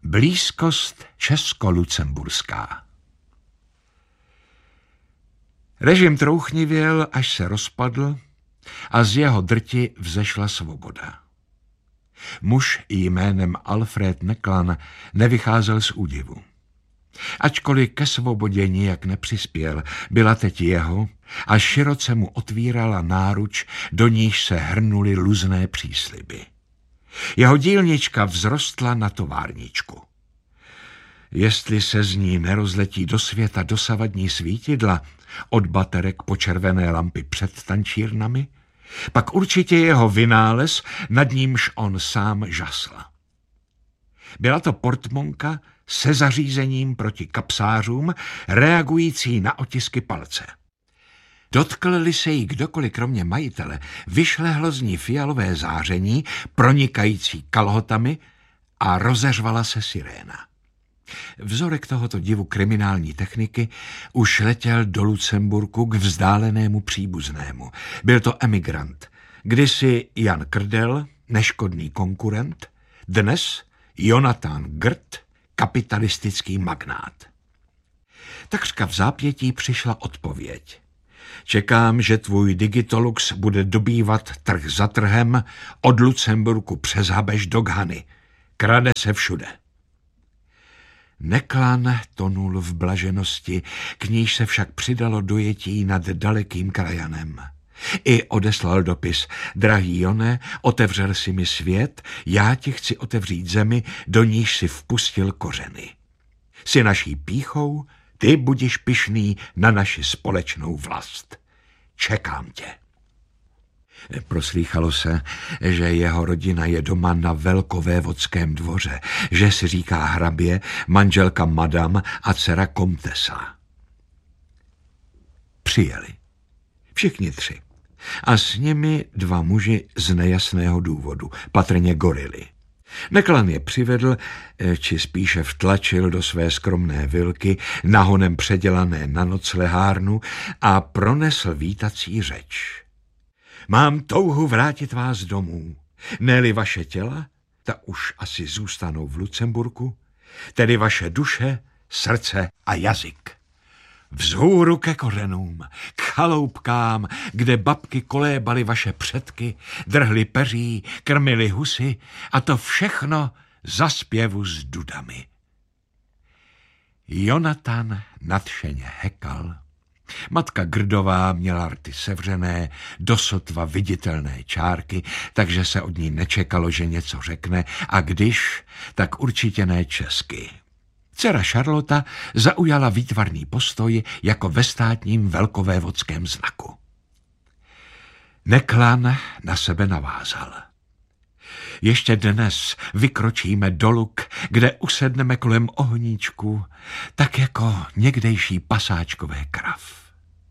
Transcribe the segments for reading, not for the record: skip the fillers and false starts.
Blízkost česko-lucemburská. Režim trouchnivěl, až se rozpadl a z jeho drti vzešla svoboda. Muž jménem Alfred Neklan nevycházel z údivu. Ačkoliv ke svobodě nijak nepřispěl, byla teď jeho a široce mu otvírala náruč, do níž se hrnuly luzné přísliby. Jeho dílnička vzrostla na továrničku. Jestli se z ní nerozletí do světa dosavadní svítidla, od baterek po červené lampy před tančírnami, pak určitě jeho vynález, nad nímž on sám žasl. Byla to portmonka se zařízením proti kapsářům, reagující na otisky palce. Dotkl-li se jí kdokoliv kromě majitele, vyšlehlo z ní fialové záření, pronikající kalhotami, a rozeřvala se siréna. Vzorek tohoto divu kriminální techniky už letěl do Lucemburku k vzdálenému příbuznému. Byl to emigrant, kdysi Jan Krdel, neškodný konkurent, dnes Jonathan Grt, kapitalistický magnát. Takřka v zápětí přišla odpověď. Čekám, že tvůj Digitolux bude dobývat trh za trhem od Lucemburku přes Habeš do Ghany. Krade se všude. Neklan tonul v blaženosti, k níž se však přidalo dojetí nad dalekým krajanem. I odeslal dopis. Drahý Jone, otevřel si mi svět, já ti chci otevřít zemi, do níž si vpustil kořeny. Jsi naší pýchou, ty budiš pyšný na naši společnou vlast. Čekám tě. Proslýchalo se, že jeho rodina je doma na velkovévodském dvoře, že si říká hrabě, manželka madam a dcera komtesa. Přijeli. Všichni tři. A s nimi dva muži z nejasného důvodu, patrně gorily. Neklan je přivedl, či spíše vtlačil do své skromné vilky, nahonem předělané na noclehárnu, a pronesl vítací řeč. Mám touhu vrátit vás domů. Ne-li vaše těla, ta už asi zůstanou v Lucemburku, tedy vaše duše, srdce a jazyk. Vzhůru ke kořenům, k chaloupkám, kde babky kolébaly vaše předky, drhly peří, krmily husy, a to všechno za zpěvu s dudami. Jonathan nadšeně hekal. Matka Grdová měla rty sevřené, dosotva viditelné čárky, takže se od ní nečekalo, že něco řekne, a když, tak určitě ne česky. Dcera Charlota zaujala výtvarný postoj jako ve státním velkovévodském znaku. Neklan na sebe navázal. Ještě dnes vykročíme do Luk, kde usedneme kolem ohníčku, tak jako někdejší pasáčkové krav.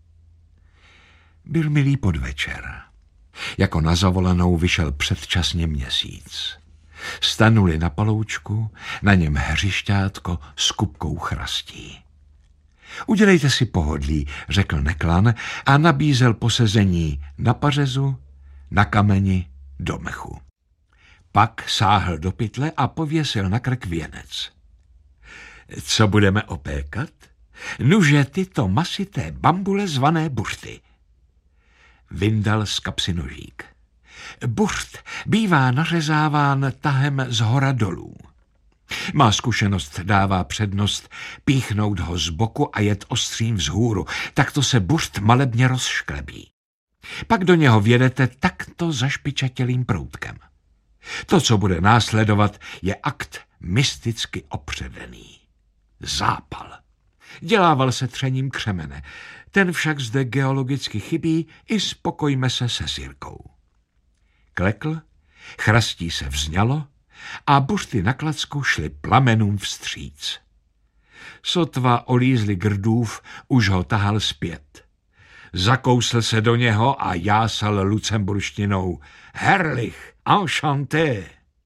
Byl milý podvečer. Jako na zavolenou vyšel předčasně měsíc. Stanuli na paloučku, na něm hřišťátko s kupkou chrastí. Udělejte si pohodlí, řekl Neklan a nabízel posezení na pařezu, na kameni, do mechu. Pak sáhl do pytle a pověsil na krk věnec. Co budeme opékat? Nuže tyto masité bambule zvané burty. Vyndal z kapsy nožík. Burt bývá nařezáván tahem z hora dolů. Má zkušenost dává přednost píchnout ho z boku a jet ostřím vzhůru, takto se burt malebně rozšklebí. Pak do něho vjedete takto zašpičatělým proutkem. To, co bude následovat, je akt mysticky opředený. Zápal. Dělával se třením křemene. Ten však zde geologicky chybí, i spokojme se se sirkou. Klekl, chrastí se vzňalo a buřty na klacku šly plamenům vstříc. Sotva olízli Grdův, už ho tahal zpět. Zakousl se do něho a jásal lucemburštinou. Herrlich, enchanté.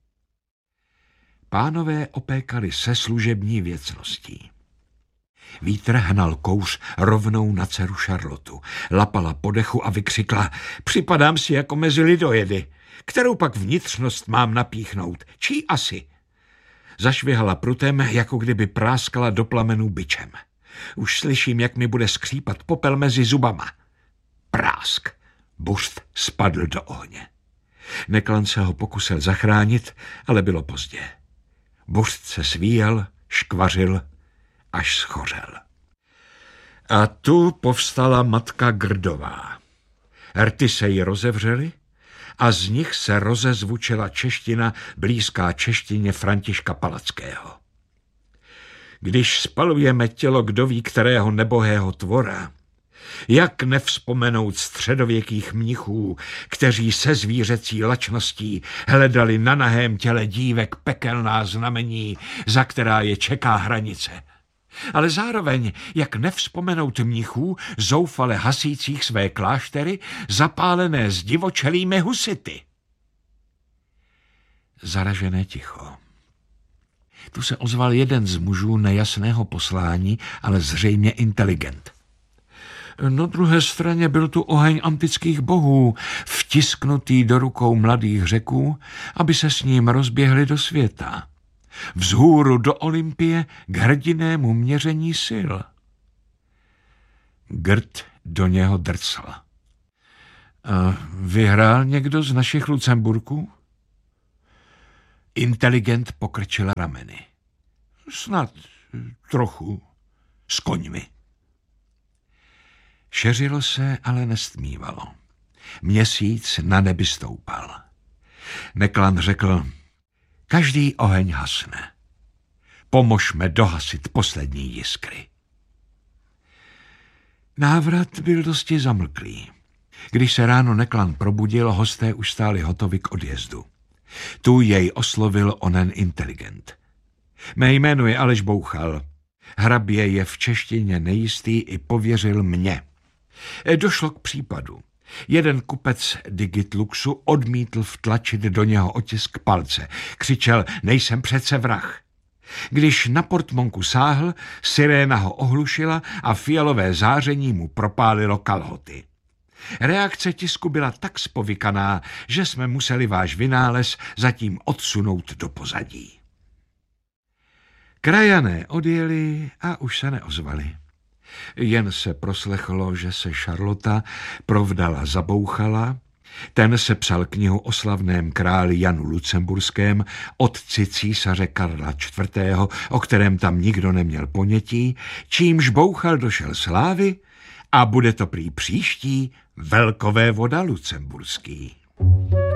Pánové opékali se služební věcností. Vítr hnal kouř rovnou na dceru Charlotu. Lapala po dechu a vykřikla: připadám si jako mezi lidojedy. Kterou pak vnitřnost mám napíchnout? Čí asi? Zašvihala prutem, jako kdyby práskala do plamenů bičem. Už slyším, jak mi bude skřípat popel mezi zubama. Prásk. Buřt spadl do ohně. Neklan se ho pokusil zachránit, ale bylo pozdě. Buřt se svíjel, škvařil, až schořel. A tu povstala matka Grdová. Rty se jí rozevřely a z nich se rozezvučila čeština blízká češtině Františka Palackého. Když spalujeme tělo kdoví kterého nebohého tvora, jak nevzpomenout středověkých mnichů, kteří se zvířecí lačností hledali na nahém těle dívek pekelná znamení, za která je čeká hranice. Ale zároveň, jak nevzpomenout mnichů, zoufale hasících své kláštery, zapálené zdivočelými husity. Zaražené ticho. Tu se ozval jeden z mužů nejasného poslání, ale zřejmě inteligent. Na druhé straně byl tu oheň antických bohů, vtisknutý do rukou mladých Řeků, aby se s ním rozběhli do světa. Vzhůru do Olympie k hrdinému měření sil. Grd do něho drcl. Vyhrál někdo z našich Lucemburků? Inteligent pokrčila rameny. Snad trochu s koňmi. Šeřilo se, ale nestmívalo. Měsíc na nebi stoupal. Neklan řekl: každý oheň hasne. Pomožme dohasit poslední jiskry. Návrat byl dosti zamlklý. Když se ráno Neklan probudil, hosté už stáli hotovi k odjezdu. Tu jej oslovil onen inteligent. Mé jméno je Aleš Bouchal. Hrabě je v češtině nejistý i pověřil mě. Došlo k případu. Jeden kupec Digitluxu odmítl vtlačit do něho otisk palce. Křičel: nejsem přece vrah. Když na portmonku sáhl, siréna ho ohlušila a fialové záření mu propálilo kalhoty. Reakce tisku byla tak spovykaná, že jsme museli váš vynález zatím odsunout do pozadí. Krajané odjeli a už se neozvali. Jen se proslechlo, že se Šarlota provdala za Bouchala. Ten sepsal knihu o slavném králi Janu Lucemburském, otci císaře Karla IV., o kterém tam nikdo neměl ponětí, čímž Bouchal došel slávy a bude to prý příští velkovévoda lucemburský.